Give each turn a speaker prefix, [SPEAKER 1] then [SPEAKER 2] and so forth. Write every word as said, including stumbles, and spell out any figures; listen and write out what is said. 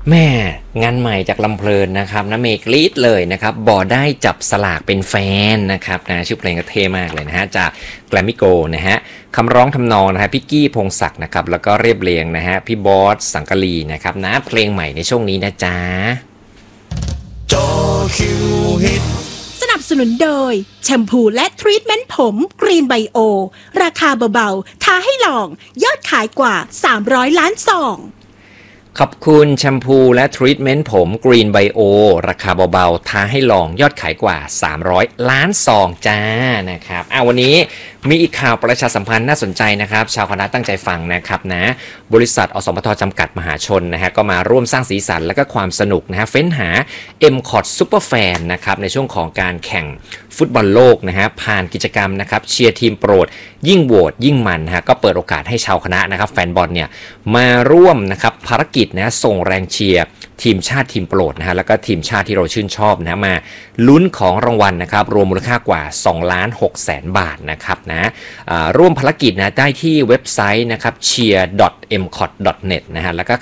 [SPEAKER 1] แม่งานใหม่จากลำเพลินนะครับนะเมกรีดเลยนะครับบอได้จับสลากเป็นแฟนนะครับนะชื่อเพลงก็เท่มากเลยนะฮะจากแกรมมี่โกนะฮะคำร้องทำนองนะฮะพี่กี้พงศักดิ์นะครับแล้วก็เรียบเรียงนะฮะพี่บอสสังกะลีนะครับนะเพลงใหม่ในช่วงนี้นะจ๊ะ
[SPEAKER 2] จอคิวฮิต
[SPEAKER 3] สนับสนุนโดยแชมพูและทรีทเมนต์ผมกรีนไบโอราคาเบาๆท้าให้ลองยอดขายกว่าสามร้อยล้านซอง
[SPEAKER 1] ขอบคุณแชมพูและทรีทเมนต์ผม Green Bio ราคาเบาๆท้าให้ลองยอดขายกว่าสามร้อยล้านซองจ้านะครับอ่ะวันนี้มีอีกข่าวประชาสัมพันธ์น่าสนใจนะครับชาวคณะตั้งใจฟังนะครับนะบริษัทอสมทจำกัดมหาชนนะฮะก็มาร่วมสร้างสีสันและก็ความสนุกนะฮะเฟ้นหา เอ็ม คอท Super Fan นะครับในช่วงของการแข่งฟุตบอลโลกนะฮะผ่านกิจกรรมนะครับเชียร์ทีมโปรดยิ่งโหวตยิ่งมันฮะก็เปิดโอกาสให้ชาวคณะนะครับแฟนบอลเนี่ยมาร่วมนะครับภารกิจนะส่งแรงเชียร์ทีมชาติทีมโปรดนะฮะแล้วก็ทีมชาติที่เราชื่นชอบนะมาลุ้นของรางวัลนะครับรวมมูลค่ากว่าสองล้านหกแสนบาทนะครับนะร่วมภารกิจนะได้ที่เว็บไซต์นะครับ เชียร์ ดอท เอ็ม คอท ดอท เน็ต นะฮะแล้วก็